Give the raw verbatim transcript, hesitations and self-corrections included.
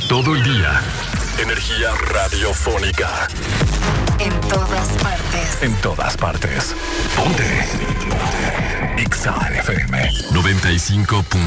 Todo el día. Energía radiofónica. En todas partes. En todas partes. Ponte. Ponte. X A F M noventa y cinco punto